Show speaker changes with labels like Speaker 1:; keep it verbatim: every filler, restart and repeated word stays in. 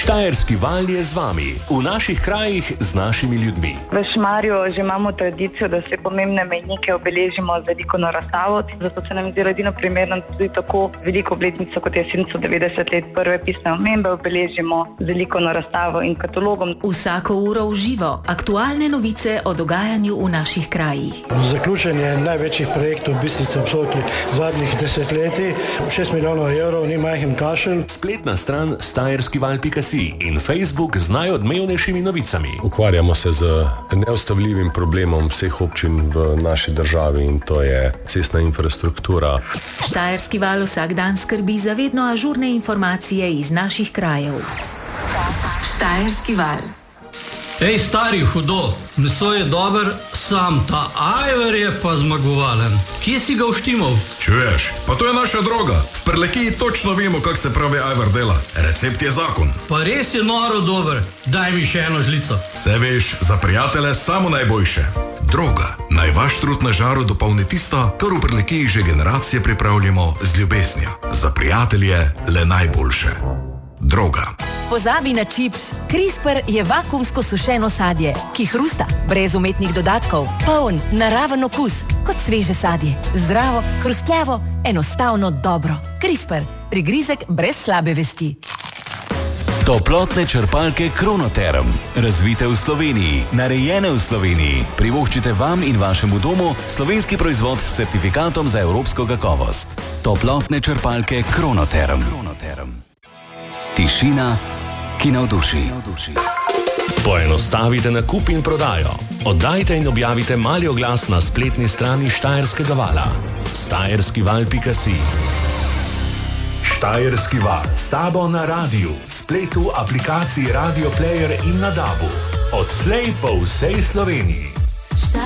Speaker 1: Štajerski val je z vami, v naših krajih z našimi ljudmi.
Speaker 2: V Šmarju že imamo tradicijo, da se pomembne mejnike obeležimo z veliko razstavo, zato se nam zdi edino primerno tudi tako veliko obletnico, kot je sedeminsedemdeset let prve pisne omembe, obeležimo z veliko razstavo in katalogom.
Speaker 3: Vsako uro v živo, aktualne novice o dogajanju v naših krajih.
Speaker 4: Zaključenje največjih projektov v Bistrici ob Sotli zadnjih desetletij, šest milijonov evrov, ni majhen kašelj.
Speaker 1: Spletna stran štajerskival pika si in Facebook z najodmevnejšimi novicami.
Speaker 5: Ukvarjamo se z neustavljivim problemom vseh občin v naši državi in to je cestna infrastruktura.
Speaker 3: Štajerski val vsak dan skrbi za vedno ažurne informacije iz naših krajev. Štajerski val.
Speaker 6: Ej, stari, hudo, meso je dober, sam ta ajvar je pa zmagovalen. Kje si ga uštimal?
Speaker 7: Čuješ, pa to je naša droga. V Prlekiji točno vemo, kako se pravi ajvar dela. Recept je zakon.
Speaker 6: Pa res je noro dober. Daj mi še eno žlico.
Speaker 7: Se veš, za prijatelje samo najboljše. Droga. Naj vaš trud na žaru dopolni tisto, kar v Prlekiji že generacije pripravljamo z ljubeznijo. Za prijatelje le najboljše. Droga.
Speaker 8: Pozabi na čips. CRISPR je vakuumsko sušeno sadje, ki hrusta, brez umetnih dodatkov, poln, naraven okus, kot sveže sadje. Zdravo, hrustljavo, enostavno dobro. CRISPR. Prigrizek brez slabe vesti.
Speaker 1: Toplotne črpalke Kronoterm. Razvite v Sloveniji, narejene v Sloveniji. Privoščite vam in vašemu domu slovenski proizvod s certifikatom za evropsko kakovost. Toplotne črpalke Kronoterm. Kronoterm. Tišina, ki navduši. Poenostavite nakup in prodajo. Oddajte in objavite mali oglas na spletni strani Štajerskega vala. štajerskival pika si. Štajerski val. S tabo na radiju, spletu, aplikaciji Radio Player in na dabu. Odslej po vsej Sloveniji.